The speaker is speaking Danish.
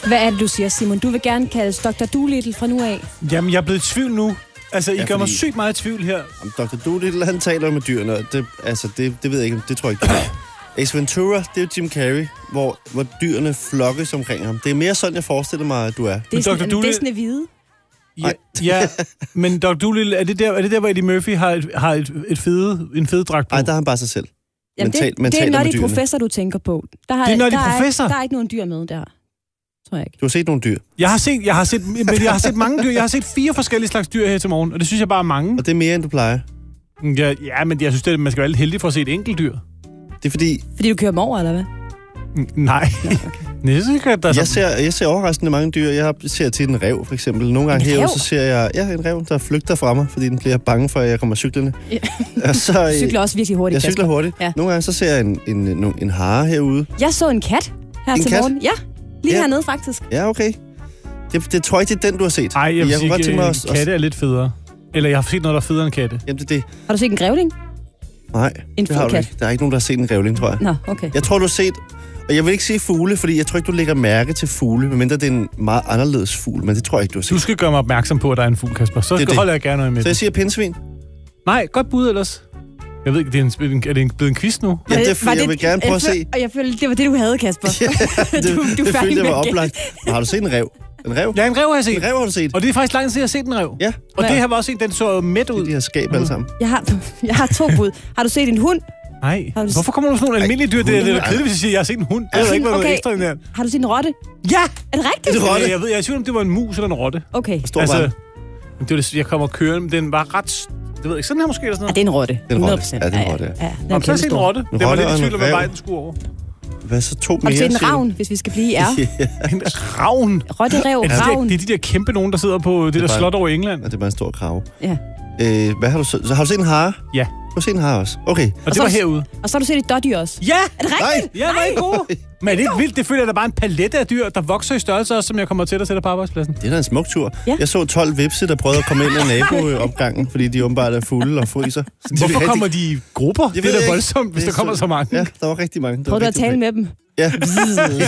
Hvad er det, du siger, Simon? Du vil gerne kaldes Dr. Dolittle fra nu af. Jamen, jeg er blevet i tvivl nu. Altså, I gør mig sygt meget i tvivl her. Om Dr. Dolittle, han taler med dyrene, og det ved jeg ikke, det tror jeg ikke. Ace Ventura, det er jo Jim Carrey, hvor dyrene flokkes omkring ham. Det er mere sådan, jeg forestiller mig, at du er. Det er sådan hvide. Ja, men Dr. Dolittle, er det der, hvor Eddie Murphy har en fede dragt på? Nej, der har han bare sig selv. Jamen, det er Nutty Professor, du tænker på. Der er Nutty Professor? Der er ikke nogen dyr med der. Tror jeg ikke. Du har set nogle dyr? Jeg har set mange dyr. Jeg har set 4 forskellige slags dyr her til morgen, og det synes jeg bare er mange. Og det er mere, end du plejer? Ja, men jeg synes, at man skal være lidt heldig for at se et enkelt dyr. Det er fordi... Fordi du kører dem over, eller hvad? Nej. Jeg ser overraskende mange dyr. Jeg ser til en ræv, for eksempel. Nogle gange herude, så ser jeg en ræv, der flygter fra mig, fordi den bliver bange for, at jeg kommer cyklerne. Ja. Du cykler også virkelig hurtigt, Jeg cykler hurtigt. Ja. Nogle gange så ser jeg en hare herude. Jeg så en kat her til morgen. Ja, lige hernede faktisk. Ja, okay. Det tror jeg ikke, det er den, du har set. Nej, jeg vil sige, katte er lidt federe. Eller jeg har set noget, der er federe end katte. Jamen, det. Har du set en grævling? Nej, det har du ikke. Der er ikke nogen, der har set en grævling, tror jeg. Nå, okay. Jeg tror, du har set... Og jeg vil ikke sige fugle, fordi jeg tror ikke, du lægger mærke til fugle, medmindre det er en meget anderledes fugl, men det tror jeg ikke, du har set. Du skal gøre mig opmærksom på, at der er en fugl, Kasper. Så holder jeg gerne noget med. Så jeg siger pindsvin? Nej, godt bud ellers. Jeg ved ikke, er det blevet en quiz nu? Ja, jeg vil gerne prøve at se. Og jeg følte, det var det, du havde, Kasper. det følte jeg var oplagt. Men har du set en ræv? En ræv? Ja, en ræv har jeg set. En ræv har du set. Og det er faktisk lang tid, jeg har set en ræv. Ja. Og det her var også en, den så midt ud. De her skab alle sammen. Jeg har 2 bud. Har du set en hund? Nej. Hvorfor kommer du sådan nogle almindelige dyr? Det er kedeligt, hvis jeg siger, jeg har set en hund. Det er ikke noget ekstra der. Har du set en rotte? Ja! Er det rigtigt? Jeg er i tvivl om det var en mus eller en rotte. Okay. Altså, jeg kommer kørende, men den var ret... Det ved jeg ikke, sådan her måske eller sådan noget. Ja, det er en rotte. 100%. Ja, det er en rotte. Ja, så har jeg set en rotte. Det var lidt i tvivl om, hvad vej den skulle over. Hvad så 2 mere? Har du set en ravn, hvis vi skal blive i R? En ravn? Rotterev, ravn. Det er de der kæmpe nogen, der sidder på det der slot over England. Ja, det er bare en stor krave. Ja. Hvad har du så? Har du set en hare? Ja. Du har set en hare også? Okay. Og det var herude. Og så har du set et dårdyr også? Ja! Er det rigtigt? Ja, var ikke god. Men er det ikke vildt? Det føler jeg, der bare en palette af dyr, der vokser i størrelse også, som jeg kommer til at sætte på arbejdspladsen. Det er da en smuk tur. Ja. Jeg så 12 vipse, der prøvede at komme ind i naboopgangen, fordi de åbenbart er fulde og fryser. Hvorfor kommer de i grupper? Det er da voldsomt, hvis der kommer så mange. Ja, der var rigtig mange. Prøv du at tale med dem? Ja.